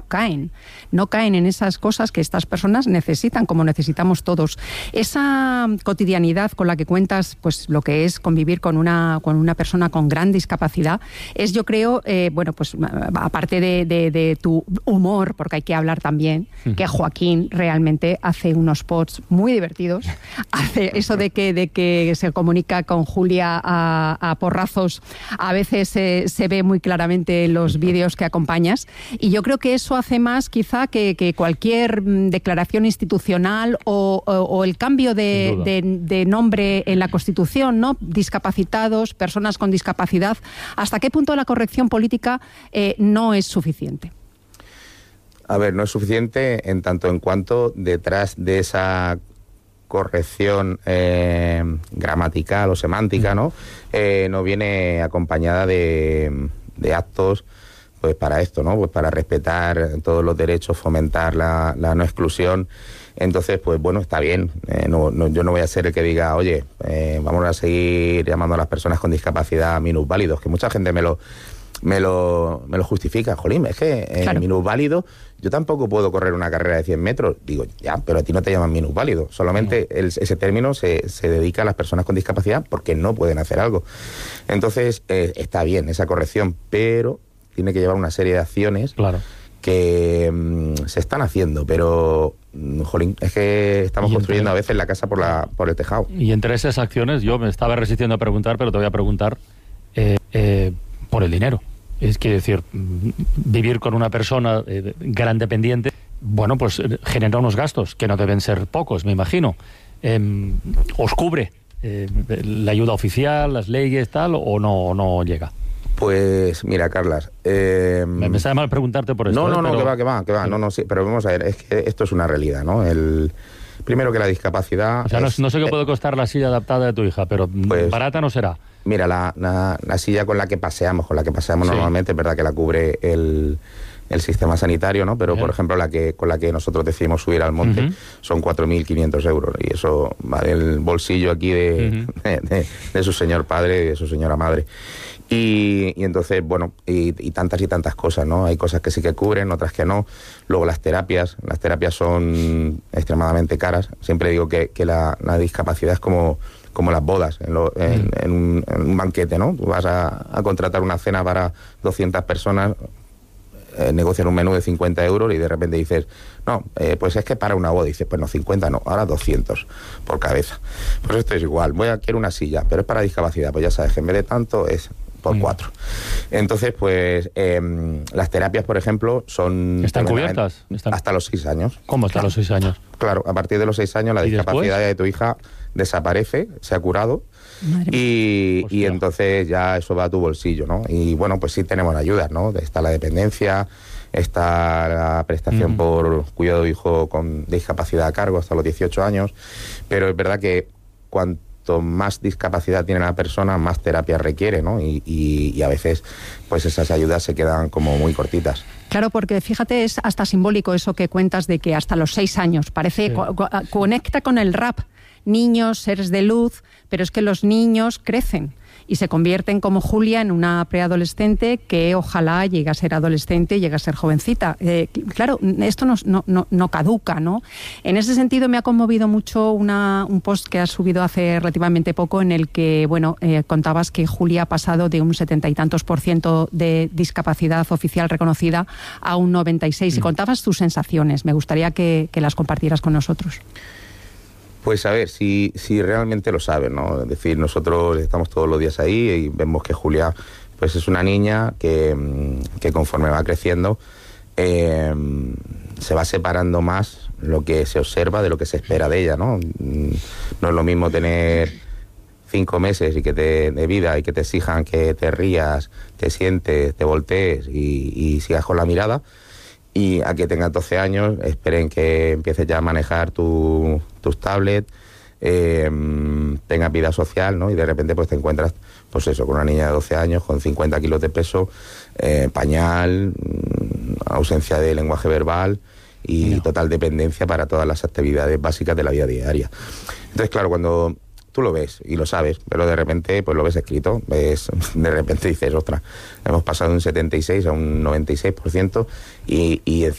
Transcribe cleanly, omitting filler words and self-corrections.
caen en esas cosas que estas personas necesitan, como necesitamos todos. Esa cotidianidad con la que cuentas, pues lo que es convivir con una persona con gran discapacidad, es, yo creo, pues aparte de tu humor, porque hay que hablar también, que Joaquín realmente hace unos posts muy divertidos, hace eso de que se comunica con Julia a porrazos, a veces se ve muy claramente en los vídeos que acompañas, y yo creo que eso hace más quizá que cualquier declaración institucional o el cambio de nombre en la Constitución, ¿no? Discapacitados, personas con discapacidad. ¿Hasta qué punto la corrección política no es suficiente? A ver, no es suficiente en tanto en cuanto detrás de esa corrección gramatical o semántica, ¿no? No viene acompañada de actos, pues para esto, ¿no? Pues para respetar todos los derechos, fomentar la no exclusión. Entonces, pues bueno, está bien. Yo no voy a ser el que diga, oye, vamos a seguir llamando a las personas con discapacidad minusválidos, que mucha gente me lo justifica. Jolín, es que claro, minusválido, yo tampoco puedo correr una carrera de 100 metros. Digo, ya, pero a ti no te llaman minusválido. Solamente ese término se dedica a las personas con discapacidad porque no pueden hacer algo. Entonces, está bien esa corrección, pero tiene que llevar una serie de acciones, claro, que se están haciendo, pero jolín, es que estamos construyendo a veces la casa por el tejado. Y entre esas acciones, yo me estaba resistiendo a preguntar, pero te voy a preguntar por el dinero. Es que decir, vivir con una persona gran dependiente, bueno, pues genera unos gastos que no deben ser pocos, me imagino. ¿Os cubre la ayuda oficial, las leyes, tal, o no llega? Pues mira, Carlas, me sabe mal preguntarte por esto. No, que va. No, sí, pero vamos a ver, es que esto es una realidad, ¿no? Primero que la discapacidad... O sea, no sé qué puede costar la silla adaptada de tu hija, pero pues, barata no será. Mira, la silla con la que paseamos sí, normalmente, es verdad que la cubre el sistema sanitario, ¿no? Pero, por ejemplo, con la que nosotros decidimos subir al monte son 4.500 euros. Y eso va del bolsillo aquí de su señor padre y de su señora madre. Y entonces, bueno, y tantas cosas, ¿no? Hay cosas que sí que cubren, otras que no. Luego las terapias son extremadamente caras. Siempre digo que la discapacidad es como las bodas en un banquete, ¿no? Tú vas a contratar una cena para 200 personas, negocian un menú de 50 euros y de repente dices, no, pues es que para una boda, dices, pues no, 50 no, ahora 200 por cabeza. Pues esto es igual, quiero una silla, pero es para discapacidad, pues ya sabes que en vez de tanto es por 4. Entonces, pues las terapias, por ejemplo, son... ¿Están cubiertas? Hasta los 6 años. ¿Cómo hasta los 6 años? Claro, a partir de los 6 años la discapacidad de tu hija desaparece, se ha curado, y entonces ya eso va a tu bolsillo, ¿no? Y bueno, pues sí tenemos ayudas, ¿no? Está la dependencia, está la prestación por cuidado de hijo con discapacidad a cargo hasta los 18 años, pero es verdad que cuanto más discapacidad tiene la persona, más terapia requiere, ¿no? Y a veces pues esas ayudas se quedan como muy cortitas. Claro, porque fíjate, es hasta simbólico eso que cuentas de que hasta los 6 años, parece, sí, conecta con el rap. Niños, seres de luz, pero es que los niños crecen y se convierten como Julia en una preadolescente que ojalá llegue a ser adolescente, llegue a ser jovencita. Claro, esto no caduca, ¿no? En ese sentido me ha conmovido mucho un post que has subido hace relativamente poco en el que, contabas que Julia ha pasado de un 70 y tantos % de discapacidad oficial reconocida a un 96%. Y contabas tus sensaciones. Me gustaría que las compartieras con nosotros. Pues a ver, si realmente lo saben, ¿no? Es decir, nosotros estamos todos los días ahí y vemos que Julia pues es una niña que conforme va creciendo se va separando más lo que se observa de lo que se espera de ella, ¿no? No es lo mismo tener 5 meses y de vida y que te exijan que te rías, te sientes, te voltees y sigas con la mirada, y a que tengas 12 años, esperen que empieces ya a manejar tus tablets, tengas vida social, ¿no? Y de repente pues te encuentras, pues eso, con una niña de 12 años, con 50 kilos de peso, pañal, ausencia de lenguaje verbal y total dependencia para todas las actividades básicas de la vida diaria. Entonces, claro, cuando tú lo ves y lo sabes, pero de repente pues lo ves escrito, de repente dices, ostras, hemos pasado de un 76 a un 96% y